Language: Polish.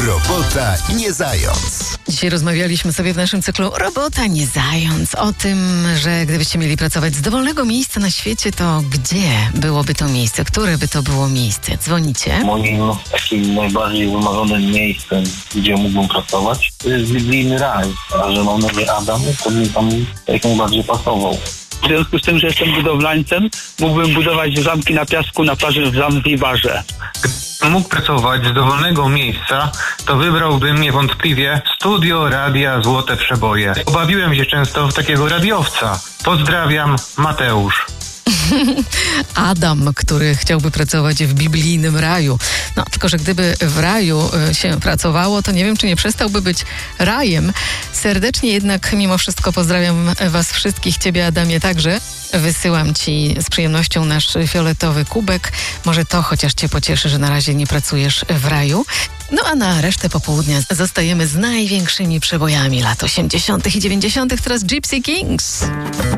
Robota nie zając. Dzisiaj rozmawialiśmy sobie w naszym cyklu Robota nie zając o tym, że gdybyście mieli pracować z dowolnego miejsca na świecie, to gdzie byłoby to miejsce? Które by to było miejsce? Dzwonicie? Moim takim najbardziej wymarzonym miejscem, gdzie mógłbym pracować, to jest biblijny raj. A że mam na imię Adam, to mi tam jak najbardziej pasował. W związku z tym, że jestem budowlańcem, mógłbym budować zamki na piasku na plaży w Zanzibarze. Gdybym mógł pracować z dowolnego miejsca, to wybrałbym niewątpliwie studio Radia Złote Przeboje. Bawiłem się często w takiego radiowca. Pozdrawiam, Mateusz. Adam, który chciałby pracować w biblijnym raju. No, tylko że gdyby w raju się pracowało, to nie wiem, czy nie przestałby być rajem. Serdecznie jednak mimo wszystko pozdrawiam was wszystkich, ciebie Adamie także. Wysyłam ci z przyjemnością nasz fioletowy kubek. Może to chociaż cię pocieszy, że na razie nie pracujesz w raju. No a na resztę popołudnia zostajemy z największymi przebojami lat 80. i 90. Teraz Gypsy Kings.